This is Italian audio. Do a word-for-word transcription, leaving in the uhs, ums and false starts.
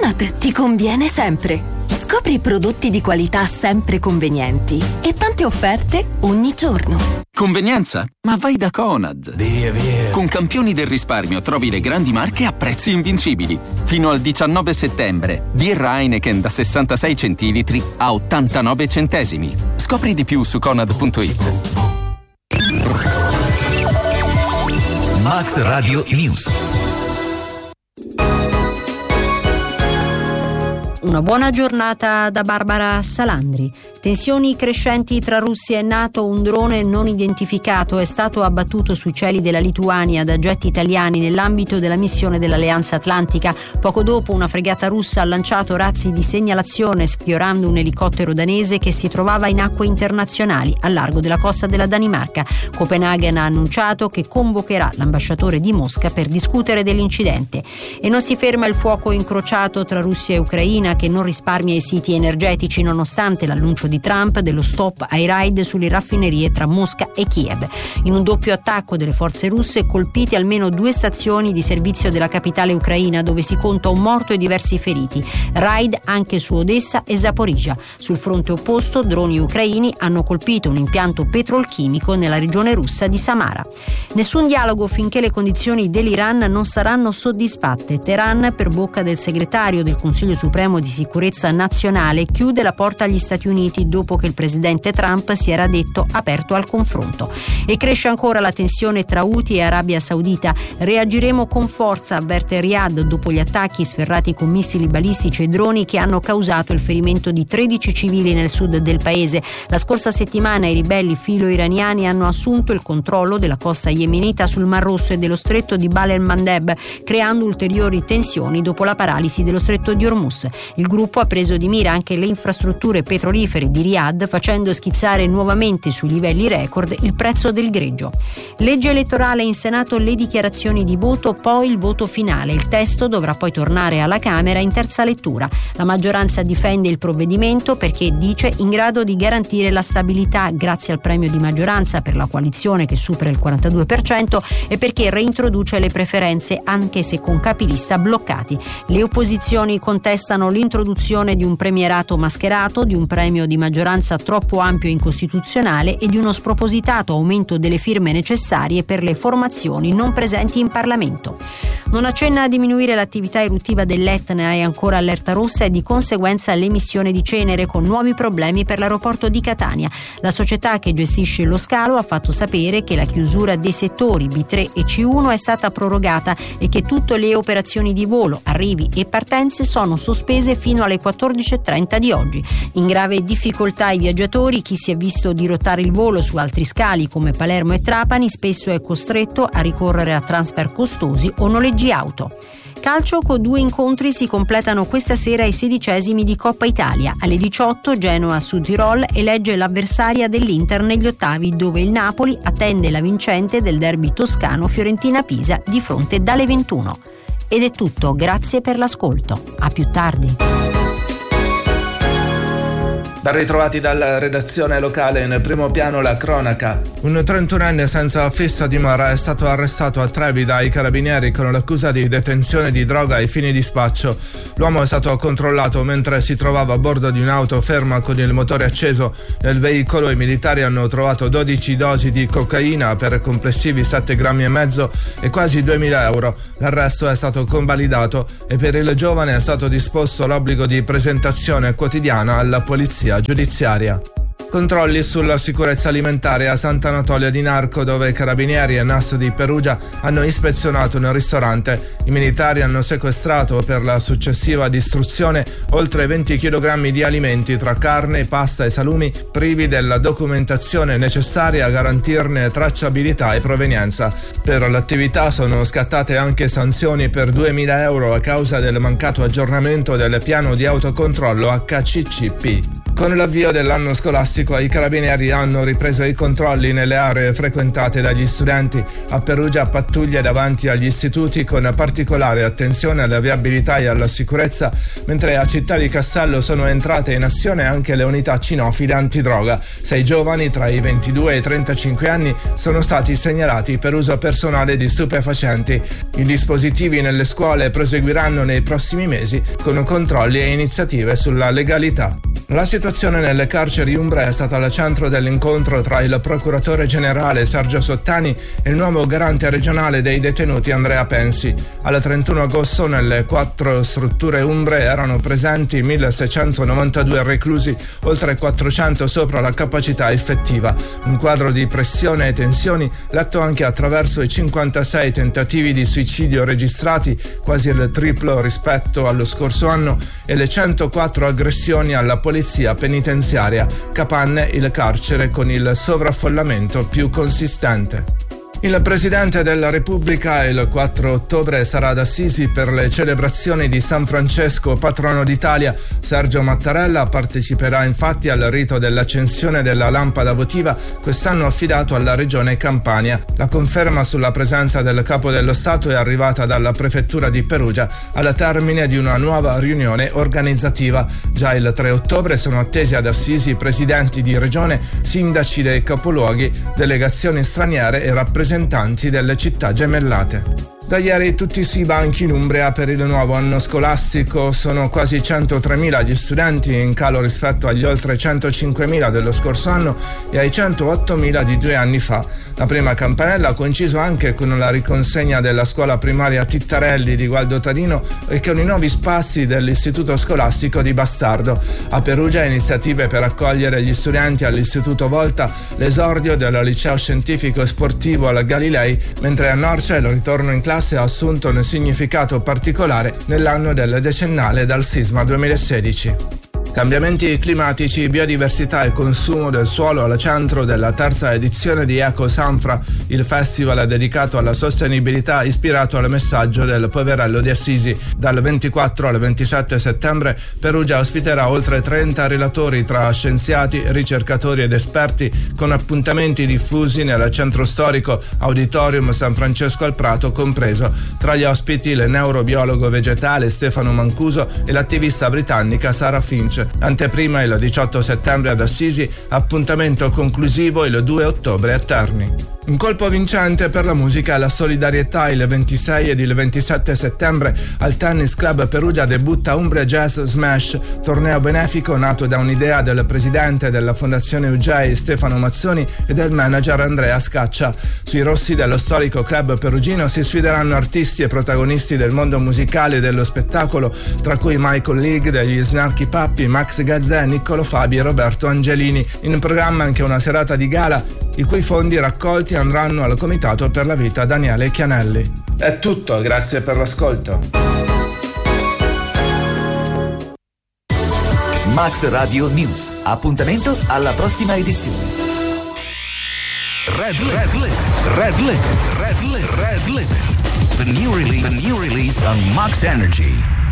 Conad ti conviene sempre. Scopri prodotti di qualità sempre convenienti e tante offerte ogni giorno. Convenienza? Ma vai da Conad. Via, via. Con Campioni del Risparmio trovi le grandi marche a prezzi invincibili. Fino al diciannove settembre. Birra Heineken da sessantasei centilitri a ottantanove centesimi. Scopri di più su conad punto it. Max Radio News. Una buona giornata da Barbara Salandri. Tensioni crescenti tra Russia e NATO. Un drone non identificato è stato abbattuto sui cieli della Lituania da jet italiani nell'ambito della missione dell'Alleanza Atlantica. Poco dopo una fregata russa ha lanciato razzi di segnalazione sfiorando un elicottero danese che si trovava in acque internazionali al largo della costa della Danimarca. Copenaghen ha annunciato che convocherà l'ambasciatore di Mosca per discutere dell'incidente. E non si ferma il fuoco incrociato tra Russia e Ucraina, che non risparmia i siti energetici nonostante l'annuncio di Trump dello stop ai raid sulle raffinerie tra Mosca e Kiev. In un doppio attacco delle forze russe colpiti almeno due stazioni di servizio della capitale ucraina, dove si conta un morto e diversi feriti. Raid anche su Odessa e Zaporizhzhia. Sul fronte opposto droni ucraini hanno colpito un impianto petrolchimico nella regione russa di Samara. Nessun dialogo finché le condizioni dell'Iran non saranno soddisfatte. Teheran, per bocca del segretario del Consiglio Supremo di Sicurezza Nazionale, chiude la porta agli Stati Uniti dopo che il presidente Trump si era detto aperto al confronto. E cresce ancora la tensione tra Houthi e Arabia Saudita. Reagiremo con forza, avverte Riyadh, dopo gli attacchi sferrati con missili balistici e droni che hanno causato il ferimento di tredici civili nel sud del paese. La scorsa settimana i ribelli filo-iraniani hanno assunto il controllo della costa yemenita sul Mar Rosso e dello stretto di Bab el-Mandeb, creando ulteriori tensioni dopo la paralisi dello stretto di Hormuz. Il gruppo ha preso di mira anche le infrastrutture petrolifere di Riyadh, facendo schizzare nuovamente sui livelli record il prezzo del greggio. Legge elettorale in Senato, le dichiarazioni di voto, poi il voto finale. Il testo dovrà poi tornare alla Camera in terza lettura. La maggioranza difende il provvedimento perché, dice, in grado di garantire la stabilità grazie al premio di maggioranza per la coalizione che supera il quarantadue per cento e perché reintroduce le preferenze anche se con capilista bloccati. Le opposizioni contestano l'introduzione di un premierato mascherato, di un premio di maggioranza troppo ampio e incostituzionale e di uno spropositato aumento delle firme necessarie per le formazioni non presenti in Parlamento. Non accenna a diminuire l'attività eruttiva dell'Etna, è ancora allerta rossa e di conseguenza l'emissione di cenere, con nuovi problemi per l'aeroporto di Catania. La società che gestisce lo scalo ha fatto sapere che la chiusura dei settori B tre e C uno è stata prorogata e che tutte le operazioni di volo, arrivi e partenze sono sospese fino alle quattordici e trenta di oggi. In grave difficoltà i viaggiatori, chi si è visto dirottare il volo su altri scali come Palermo e Trapani spesso è costretto a ricorrere a transfer costosi o noleggi auto. Calcio, con due incontri si completano questa sera i sedicesimi di Coppa Italia. Alle diciotto Genoa Sud Tirol elegge l'avversaria dell'Inter negli ottavi, dove il Napoli attende la vincente del derby toscano Fiorentina-Pisa di fronte dalle ventuno. Ed è tutto, grazie per l'ascolto. A più tardi. Ben ritrovati dalla redazione locale, in primo piano la cronaca. Un trentunenne senza fissa dimora è stato arrestato a Trevi dai carabinieri con l'accusa di detenzione di droga ai fini di spaccio. L'uomo è stato controllato mentre si trovava a bordo di un'auto ferma con il motore acceso. Nel veicolo i militari hanno trovato dodici dosi di cocaina per complessivi sette grammi e mezzo e quasi duemila euro. L'arresto è stato convalidato e per il giovane è stato disposto l'obbligo di presentazione quotidiana alla polizia giudiziaria. Controlli sulla sicurezza alimentare a Sant'Anatolia di Narco, dove carabinieri e N A S di Perugia hanno ispezionato un ristorante. I militari hanno sequestrato per la successiva distruzione oltre venti chilogrammi di alimenti tra carne, pasta e salumi privi della documentazione necessaria a garantirne tracciabilità e provenienza. Per l'attività sono scattate anche sanzioni per duemila euro a causa del mancato aggiornamento del piano di autocontrollo H C C P. Con l'avvio dell'anno scolastico i carabinieri hanno ripreso i controlli nelle aree frequentate dagli studenti. A Perugia pattuglie davanti agli istituti con particolare attenzione alla viabilità e alla sicurezza, mentre a Città di Castello sono entrate in azione anche le unità cinofile antidroga. Sei giovani tra i ventidue e i trentacinque anni sono stati segnalati per uso personale di stupefacenti. I dispositivi nelle scuole proseguiranno nei prossimi mesi con controlli e iniziative sulla legalità. La situazione nelle carceri umbre è stata al centro dell'incontro tra il procuratore generale Sergio Sottani e il nuovo garante regionale dei detenuti Andrea Pensi. Al trentuno agosto nelle quattro strutture umbre erano presenti milleseicentonovantadue reclusi, oltre quattrocento sopra la capacità effettiva. Un quadro di pressione e tensioni letto anche attraverso i cinquantasei tentativi di suicidio registrati, quasi il triplo rispetto allo scorso anno, e le centoquattro aggressioni alla polizia penitenziaria. Capanne, il carcere con il sovraffollamento più consistente. Il Presidente della Repubblica il quattro ottobre sarà ad Assisi per le celebrazioni di San Francesco, patrono d'Italia. Sergio Mattarella parteciperà infatti al rito dell'accensione della lampada votiva, quest'anno affidato alla Regione Campania. La conferma sulla presenza del Capo dello Stato è arrivata dalla Prefettura di Perugia al termine di una nuova riunione organizzativa. Già il tre ottobre sono attesi ad Assisi presidenti di regione, sindaci dei capoluoghi, delegazioni straniere e rappresentanti delle città gemellate. Da ieri tutti sui banchi in Umbria per il nuovo anno scolastico. Sono quasi centotremila gli studenti, in calo rispetto agli oltre centocinquemila dello scorso anno e ai centoottomila di due anni fa. La prima campanella ha coinciso anche con la riconsegna della scuola primaria Tittarelli di Gualdo Tadino e con i nuovi spazi dell'istituto scolastico di Bastardo. A Perugia iniziative per accogliere gli studenti all'istituto Volta, l'esordio del liceo scientifico sportivo al Galilei, mentre a Norcia il ritorno in classe ha assunto un significato particolare nell'anno del decennale dal sisma duemilasedici. Cambiamenti climatici, biodiversità e consumo del suolo al centro della terza edizione di Eco Sanfra, il festival dedicato alla sostenibilità ispirato al messaggio del Poverello di Assisi. Dal ventiquattro al ventisette settembre Perugia ospiterà oltre trenta relatori tra scienziati, ricercatori ed esperti, con appuntamenti diffusi nel centro storico, Auditorium San Francesco al Prato compreso. Tra gli ospiti il neurobiologo vegetale Stefano Mancuso e l'attivista britannica Sarah Finch. Anteprima il diciotto settembre ad Assisi, appuntamento conclusivo il due ottobre a Terni. Un colpo vincente per la musica e la solidarietà. Il ventisei ed il ventisette settembre al Tennis Club Perugia debutta Umbria Jazz Smash, torneo benefico nato da un'idea del presidente della Fondazione U J Stefano Mazzoni e del manager Andrea Scaccia. Sui rossi dello storico club perugino si sfideranno artisti e protagonisti del mondo musicale e dello spettacolo, tra cui Michael League degli Snarky Puppy, Max Gazzè, Niccolo Fabi e Roberto Angelini. In programma anche una serata di gala, i cui fondi raccolti andranno al Comitato per la Vita Daniele Chianelli. È tutto, grazie per l'ascolto. Max Radio News. Appuntamento alla prossima edizione. Red Red Red Red Red Red Red The new release, the new release on Max Energy.